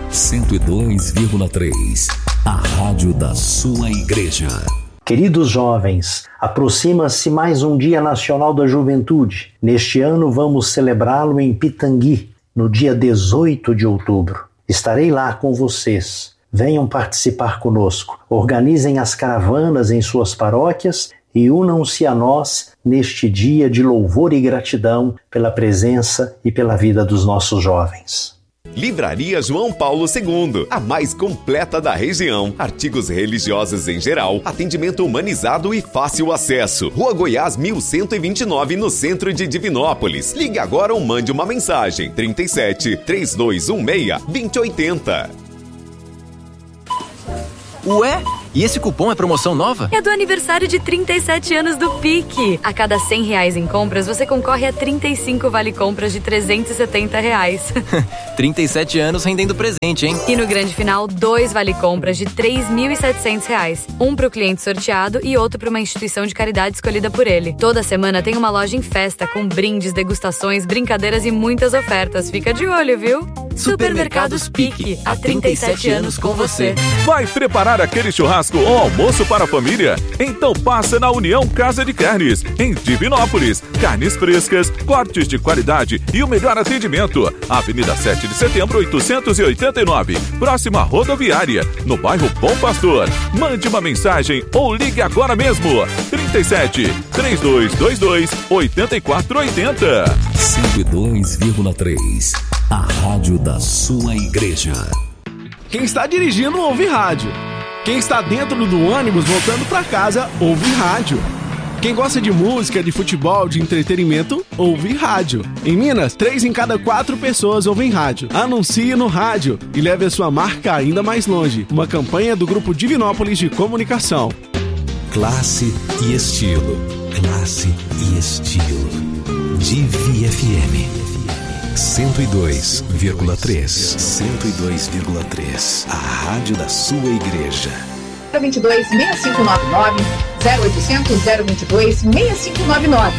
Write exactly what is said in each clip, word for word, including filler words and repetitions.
cento e dois vírgula três, a rádio da sua igreja. Queridos jovens, aproxima-se mais um Dia Nacional da Juventude. Neste ano vamos celebrá-lo em Pitangui, no dia dezoito de outubro. Estarei lá com vocês. Venham participar conosco. Organizem as caravanas em suas paróquias e unam-se a nós neste dia de louvor e gratidão pela presença e pela vida dos nossos jovens. Livraria João Paulo segundo, a mais completa da região. Artigos religiosos em geral, atendimento humanizado e fácil acesso. Rua Goiás mil cento e vinte e nove, no centro de Divinópolis. Ligue agora ou mande uma mensagem. trinta e sete, trinta e dois dezesseis, vinte e oitenta. Ué? E esse cupom é promoção nova? É do aniversário de trinta e sete anos do Pique. A cada cem reais em compras, você concorre a trinta e cinco vale-compras de trezentos e setenta reais. trinta e sete anos rendendo presente, hein? E no grande final, dois vale-compras de três mil e setecentos reais. Um para o cliente sorteado e outro para uma instituição de caridade escolhida por ele. Toda semana tem uma loja em festa, com brindes, degustações, brincadeiras e muitas ofertas. Fica de olho, viu? Supermercados Pique, há trinta e sete anos com você. Vai preparar aquele churrasco ou almoço para a família? Então passa na União Casa de Carnes, em Divinópolis. Carnes frescas, cortes de qualidade e o melhor atendimento. Avenida sete de setembro, oitocentos e oitenta e nove, próxima rodoviária, no bairro Bom Pastor. Mande uma mensagem ou ligue agora mesmo. trinta e sete, trinta e dois vinte e dois, oitenta e quatro oitenta. cento e dois vírgula três, a rádio da sua igreja. Quem está dirigindo ouve rádio. Quem está dentro do ônibus voltando para casa ouve rádio. Quem gosta de música, de futebol, de entretenimento, ouve rádio. Em Minas, três em cada quatro pessoas ouvem rádio. Anuncie no rádio e leve a sua marca ainda mais longe. Uma campanha do Grupo Divinópolis de Comunicação. Classe e estilo. Classe e estilo. Divi F M. cento e dois vírgula três. cento e dois vírgula três. A rádio da sua igreja. zero vinte e dois, seis cinco nove nove, zero oitocentos, zero vinte e dois, seis cinco nove nove.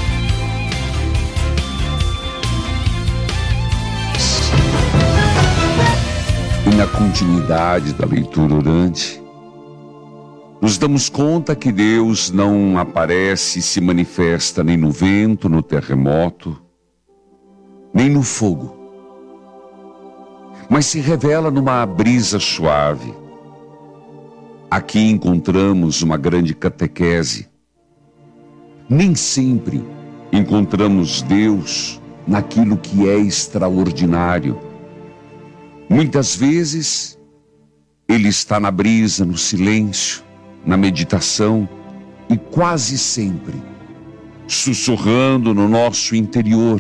E na continuidade da leitura orante, nos damos conta que Deus não aparece e se manifesta nem no vento, no terremoto, nem no fogo, mas se revela numa brisa suave. Aqui encontramos uma grande catequese. Nem sempre encontramos Deus naquilo que é extraordinário. Muitas vezes Ele está na brisa, no silêncio, na meditação e quase sempre sussurrando no nosso interior.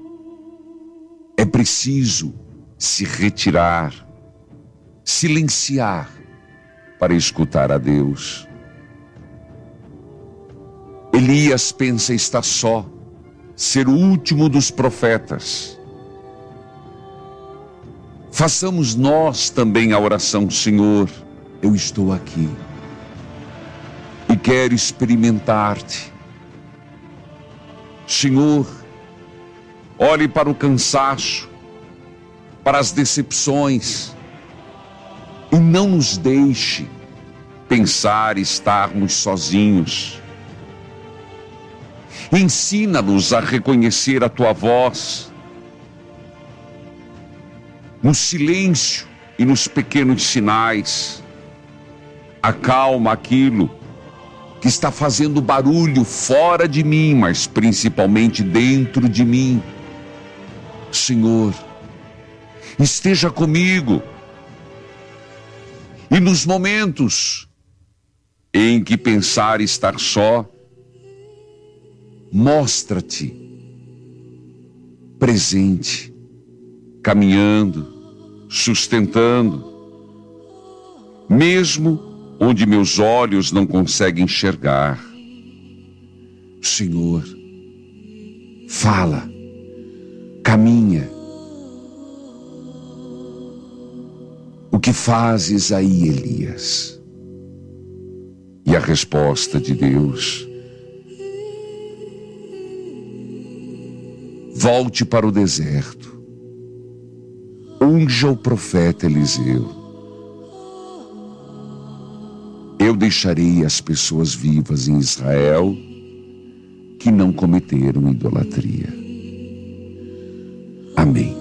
É preciso se retirar, silenciar para escutar a Deus. Elias pensa estar só, ser o último dos profetas. Façamos nós também a oração: Senhor, eu estou aqui e quero experimentar-te. Senhor, olhe para o cansaço, para as decepções, e não nos deixe pensar estarmos sozinhos. Ensina-nos a reconhecer a tua voz, no silêncio e nos pequenos sinais. Acalma aquilo que está fazendo barulho fora de mim, mas principalmente dentro de mim. Senhor, esteja comigo. E nos momentos em que pensar estar só, mostra-te presente, caminhando, sustentando, mesmo onde meus olhos não conseguem enxergar. Senhor, fala, caminha. O que fazes aí, Elias? E a resposta de Deus: volte para o deserto. unja o profeta Eliseu. Eu deixarei as pessoas vivas em Israel que não cometeram idolatria. Amém.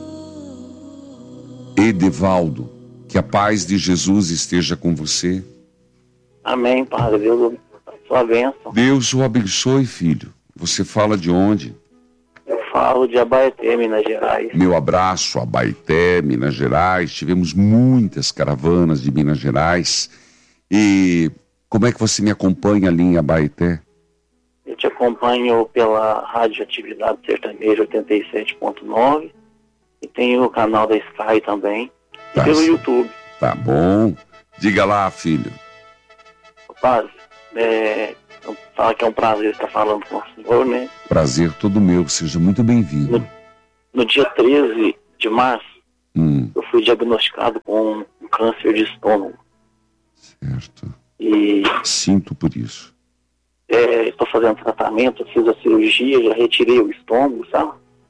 Edevaldo, que a paz de Jesus esteja com você. Amém, Padre. Deus, sua bênção. Deus o abençoe, filho. Você fala de onde? Eu falo de Abaeté, Minas Gerais. Meu abraço, Abaeté, Minas Gerais. Tivemos muitas caravanas de Minas Gerais. E como é que você me acompanha ali em Abaeté? Eu te acompanho pela Rádio Atividade Sertaneja oitenta e sete ponto nove e tem o canal da Sky também, e Tá pelo certo. YouTube. Tá bom. Diga lá, filho. Padre, é, fala que é um prazer estar falando com o senhor, né? Prazer todo meu. Seja muito bem-vindo. No, no dia treze de março, Hum, eu fui diagnosticado com um câncer de estômago. certo. E Sinto por isso. estou fazendo tratamento, fiz a cirurgia, já retirei o estômago, sabe?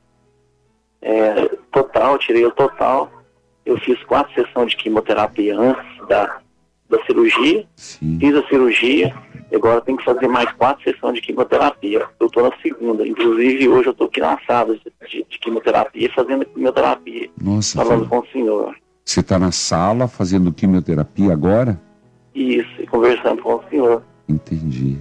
É, total, tirei o total. Eu fiz quatro sessões de quimioterapia antes da, da cirurgia. Sim. Fiz a cirurgia e agora tenho que fazer mais quatro sessões de quimioterapia. Eu estou na segunda. Inclusive, hoje eu estou aqui na sala de, de, de quimioterapia, fazendo a quimioterapia. Nossa, falando filho. com o senhor. Você está na sala fazendo quimioterapia agora? Isso, e conversando com o senhor. Entendi.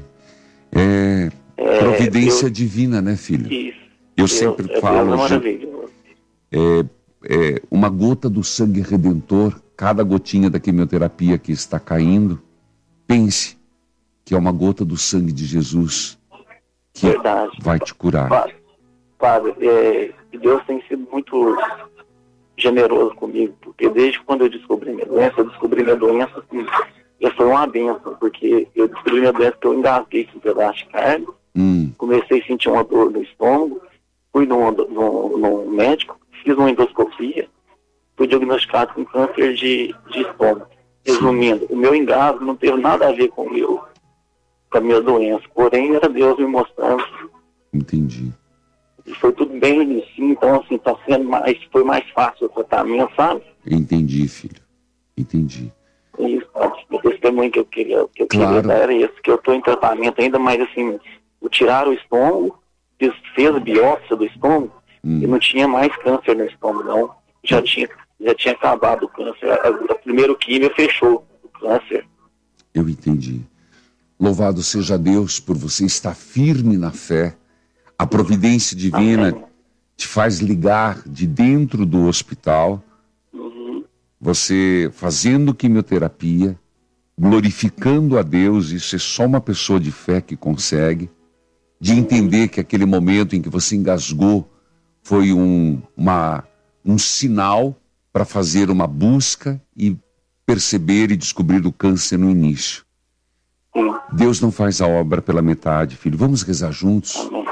É É, providência eu- divina, né, filho? Isso. Eu Deus- sempre é falo, Deus é gente, maravilhoso. é, é uma gota do sangue redentor, cada gotinha da quimioterapia que está caindo, pense que é uma gota do sangue de Jesus que Verdade. vai te curar. Padre, padre é, Deus tem sido muito generoso comigo, porque desde quando eu descobri minha doença, eu descobri minha doença, assim, já foi uma bênção, porque eu descobri minha doença que eu engasguei com um pedaço de carne, Hum, comecei a sentir uma dor no estômago, fui num, num, num médico, fiz uma endoscopia, fui diagnosticado com câncer de, de estômago. Resumindo, o meu engasgo não teve nada a ver com, o meu, com a minha doença, porém era Deus me mostrando. entendi. E foi tudo bem no início, então assim, tá sendo mais, foi mais fácil o tratamento, sabe? Entendi, filho. Entendi. É isso, sabe? O testemunho que eu queria, que eu queria Claro. dar era esse, que eu tô em tratamento ainda, mas assim, o tirar o estômago, fiz, fez a biópsia do estômago, Hum. e não tinha mais câncer no estômago, não. Já tinha, já tinha acabado o câncer. A, a primeiro químio fechou o câncer. Eu entendi. Louvado seja Deus por você estar firme na fé. A providência divina Amém. te faz ligar de dentro do hospital, Uhum. você fazendo quimioterapia, glorificando a Deus. Isso é só uma pessoa de fé que consegue, de entender que aquele momento em que você engasgou foi um, uma, um sinal para fazer uma busca e perceber e descobrir o câncer no início. Sim. Deus não faz a obra pela metade, filho. Vamos rezar juntos? Amém.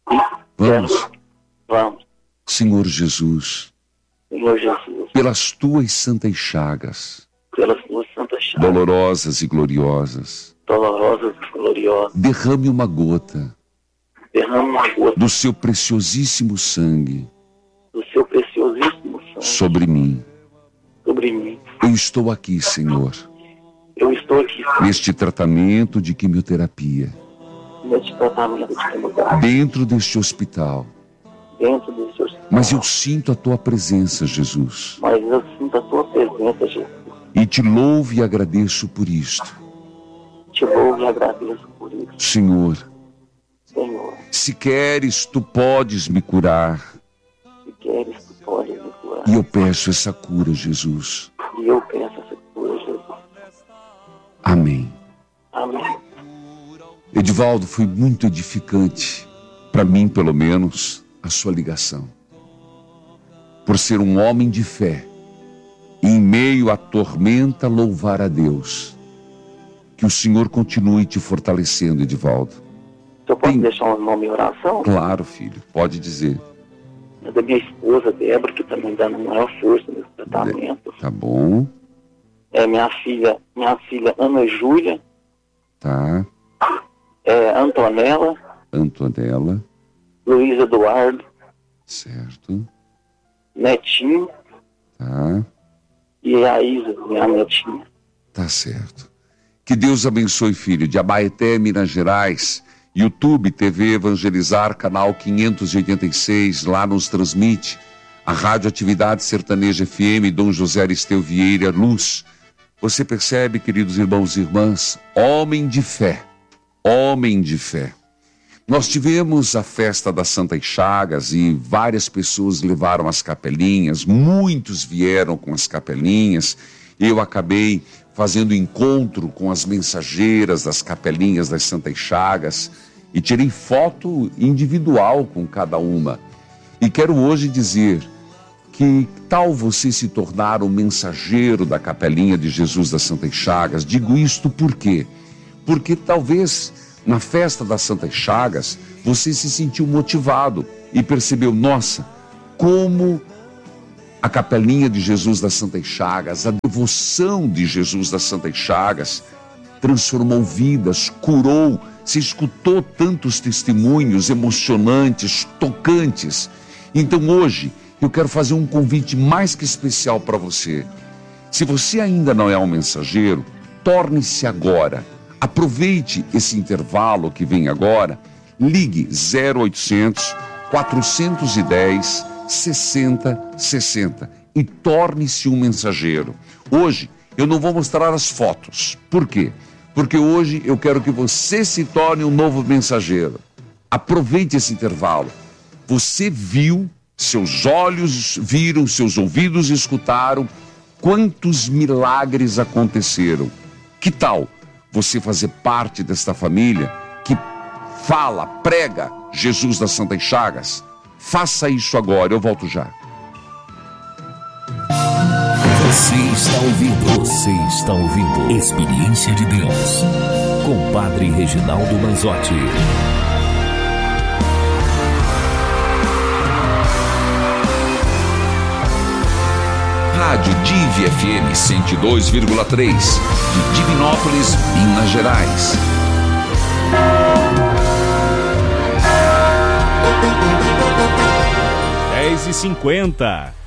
Vamos. Vamos. Senhor Jesus, Senhor Jesus, pelas tuas santas chagas, pelas tuas santas chagas, dolorosas e gloriosas, dolorosas e gloriosas, derrame uma gota derrama uma gota do seu preciosíssimo sangue do seu preciosíssimo sangue sobre mim. sobre mim. Eu estou aqui, Senhor, Eu estou aqui neste tratamento de quimioterapia, neste tratamento de quimioterapia, dentro deste hospital, dentro do seu hospital. mas eu sinto a tua presença, Jesus, Mas eu sinto a tua presença, Jesus. e te louvo e agradeço por isto. Te louvo e agradeço por isso, Senhor, Senhor. se queres, tu podes me curar, Se queres, tu podes me curar. e eu peço essa cura, Jesus. E eu peço essa cura, Jesus. Amém. Amém. Edivaldo, foi muito edificante, para mim pelo menos, a sua ligação. Por ser um homem de fé, e em meio à tormenta louvar a Deus. Que o Senhor continue te fortalecendo, Edivaldo. Eu posso Tem- deixar um nome em oração? Claro, filho, pode dizer. É da minha esposa, Débora, que está me dando maior força nesse tratamento. Tá bom, É minha filha, minha filha Ana Júlia, tá. é Antonella, Antonella, Luiz Eduardo, certo, Netinho, Tá. E a Isa, minha netinha. Tá certo. Que Deus abençoe, filho. De Abaeté, Minas Gerais, YouTube, T V Evangelizar, canal quinhentos e oitenta e seis, lá nos transmite a Rádio Atividade Sertaneja F M, Dom José Aristeu Vieira Luz. Você percebe, queridos irmãos e irmãs, homem de fé, homem de fé. Nós tivemos a festa das Santas Chagas e várias pessoas levaram as capelinhas, muitos vieram com as capelinhas. Eu acabei fazendo encontro com as mensageiras das capelinhas das Santas Chagas e tirei foto individual com cada uma. E quero hoje dizer que tal você se tornar um mensageiro da capelinha de Jesus das Santas Chagas. Digo isto por quê? Porque talvez na festa das Santas Chagas você se sentiu motivado e percebeu, nossa, como a capelinha de Jesus das Santas Chagas, a devoção de Jesus das Santas Chagas transformou vidas, curou. Se escutou tantos testemunhos emocionantes, tocantes. Então hoje eu quero fazer um convite mais que especial para você. Se você ainda não é um mensageiro, torne-se agora. Aproveite esse intervalo que vem agora. Ligue zero oitocentos, quatrocentos e dez, sessenta sessenta e torne-se um mensageiro. Hoje eu não vou mostrar as fotos. Por quê? Porque hoje eu quero que você se torne um novo mensageiro. Aproveite esse intervalo. Você viu, seus olhos viram, seus ouvidos escutaram quantos milagres aconteceram. Que tal você fazer parte desta família que fala, prega Jesus das Santas Chagas? Faça isso agora, eu volto já. Você está ouvindo, você está ouvindo Experiência de Deus com Padre Reginaldo Manzotti. Rádio Divi F M cento e dois vírgula três, de Divinópolis, Minas Gerais. dez e cinquenta.